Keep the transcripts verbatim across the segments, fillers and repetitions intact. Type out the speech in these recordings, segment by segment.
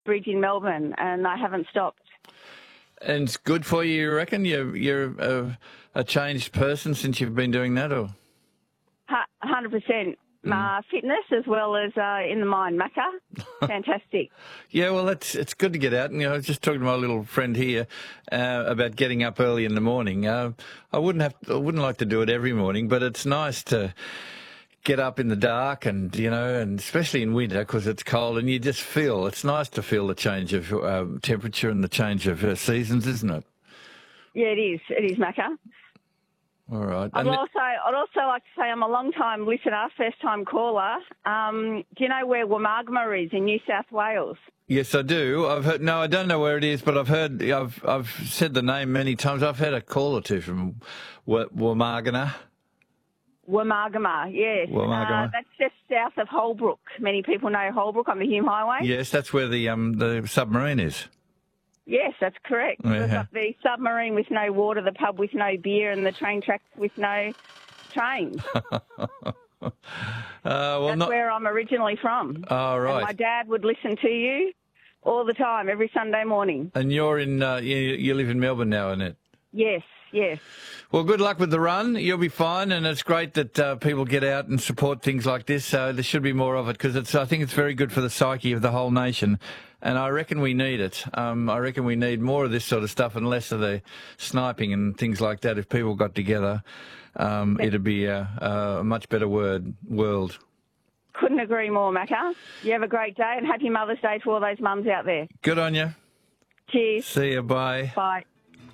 bridge in Melbourne, and I haven't stopped. And it's good for you, you reckon? You're, you're a, a changed person since you've been doing that, or? one hundred percent. Uh, fitness as well as uh, in the mind, Macca. Fantastic. Yeah, well, it's it's good to get out. And, you know, I was just talking to my little friend here uh, about getting up early in the morning. Uh, I wouldn't have, I wouldn't like to do it every morning, but it's nice to get up in the dark and, you know, and especially in winter because it's cold and you just feel, it's nice to feel the change of uh, temperature and the change of uh, seasons, isn't it? Yeah, it is. It is, Macca. All right. I'd And also, I'd also like to say I'm a long-time listener, first-time caller. Um, do you know where Womargama is in New South Wales? yes, I do. I've heard. No, I don't know where it is, but I've heard. I've I've said the name many times. I've had a call or two from Womargana. Womargama, yes. Womargama. Uh, that's just south of Holbrook. Many people know Holbrook on the Hume Highway. Yes, that's where the um the submarine is. Yes, that's correct. Yeah. We've got the submarine with no water, the pub with no beer, and the train tracks with no trains. Uh, well, That's not. where I'm originally from. Oh, right. And my dad would listen to you all the time, every Sunday morning. And you're in. Uh, you, you live in Melbourne now, isn't it? Yes, yes. Well, good luck with the run. You'll be fine, and it's great that uh, people get out and support things like this. So there should be more of it because it's. I think it's very good for the psyche of the whole nation, and I reckon we need it. Um, I reckon we need more of this sort of stuff and less of the sniping and things like that. If people got together, um, it'd be a, a much better word world. Couldn't agree more, Macca. You have a great day, and happy Mother's Day to all those mums out there. Good on you. Cheers. See you. Bye. Bye.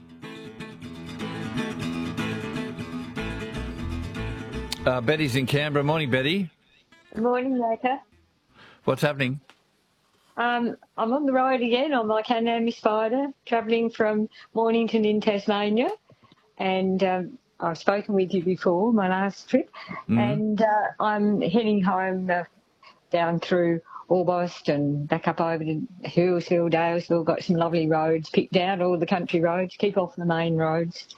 Uh, Betty's in Canberra. Morning, Betty. Good morning, Macca. What's happening? Um, I'm on the road again on my Can-Am Spider, travelling from Mornington in Tasmania. And um, I've spoken with you before, my last trip. Mm. And uh, I'm heading home uh, down through Orbost and back up over to Hillsville, Dalesville. Got some lovely roads picked out, all the country roads, keep off the main roads.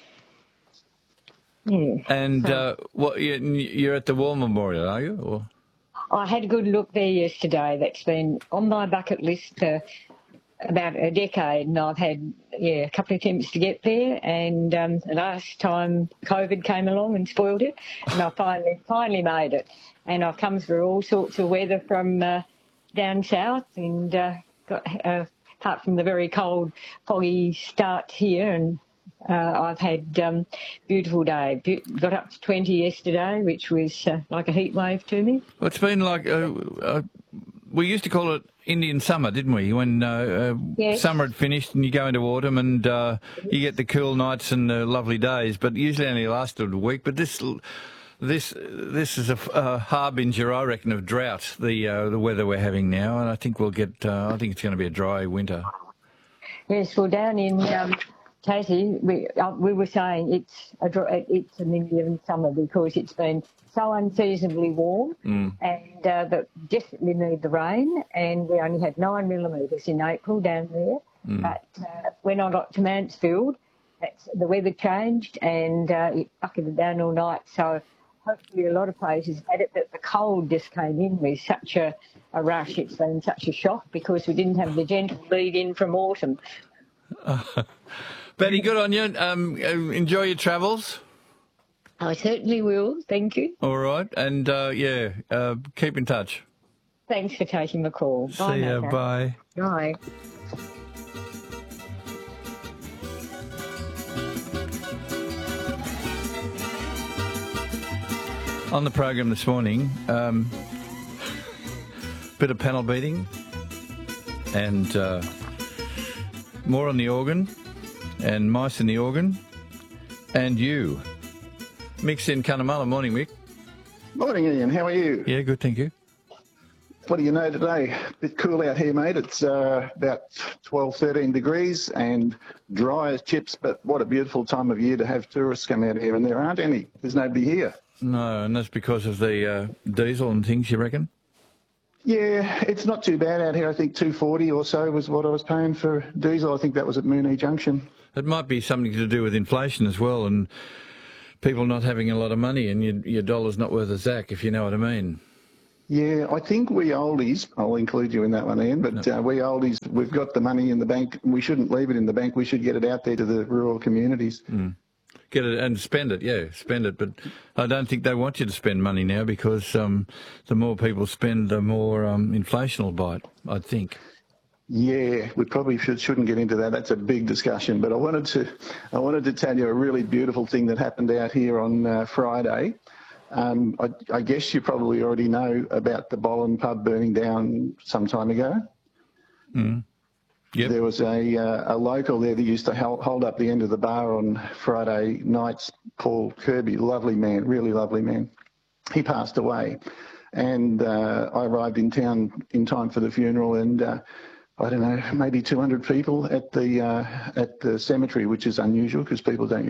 Yeah. And so, uh, what you- you're at the War Memorial, are you? Or? I had a good look there yesterday. That's been on my bucket list for about a decade, and I've had yeah a couple of attempts to get there. And um, the last time COVID came along and spoiled it, and I finally finally made it. And I've come through all sorts of weather from uh, down south, and uh, got uh, apart from the very cold, foggy start here, and uh, I've had um, beautiful day. Be- got up to twenty yesterday, which was uh, like a heat wave to me. Well, it's been like uh, uh, we used to call it Indian summer, didn't we? When uh, uh, Yes. summer had finished and you go into autumn and uh, you get the cool nights and the lovely days, but usually only lasted a week. But this this this is a, a harbinger, I reckon, of drought. The uh, the weather we're having now, and I think we'll get. Uh, I think it's going to be a dry winter. Yes, well, down in um, Tassie, we uh, we were saying it's a dr- it's an Indian summer because it's been so unseasonably warm, Mm. and uh, that desperately need the rain. And we only had nine millimetres in April down there. Mm. But uh, when I got to Mansfield, that's, the weather changed and uh, it bucketed down all night. So hopefully a lot of places had it, but the cold just came in with such a, a rush. It's been such a shock because we didn't have the gentle lead in from autumn. Betty, good on you. Um, uh, enjoy your travels. I certainly will. Thank you. All right, and uh, yeah, uh, keep in touch. Thanks for taking the call. Bye, See ya. Macca. Bye. Bye. On the program this morning, um, bit of panel beating and uh, more on the organ and mice in the organ and you. Mick's in Cunnamulla. Morning, Mick. Morning, Ian. How are you? Yeah, good, thank you. What do you know today? A bit cool out here, mate. It's uh, about twelve, thirteen degrees and dry as chips, but what a beautiful time of year to have tourists come out here, and there aren't any. There's nobody here. No, and that's because of the uh, diesel and things, you reckon? Yeah, it's not too bad out here. I think two forty or so was what I was paying for diesel. I think that was at Moonee Junction. It might be something to do with inflation as well and people not having a lot of money and your, your dollar's not worth a zack, if you know what I mean. Yeah, I think we oldies, I'll include you in that one, Ian, but No. uh, we oldies, we've got the money in the bank. We shouldn't leave it in the bank. We should get it out there to the rural communities. Mm. Get it and spend it, yeah, spend it. But I don't think they want you to spend money now because um, the more people spend, the more um, inflation will bite, I think. Yeah, we probably should, shouldn't get into that. That's a big discussion. But I wanted to, I wanted to tell you a really beautiful thing that happened out here on uh, Friday. Um, I, I guess you probably already know about the Boland pub burning down some time ago. Mm. Yep. There was a, uh, a local there that used to hold, hold up the end of the bar on Friday nights, Paul Kirby, lovely man, really lovely man. He passed away, and uh, I arrived in town in time for the funeral, and uh, I don't know, maybe two hundred people at the uh, at the cemetery, which is unusual because people don't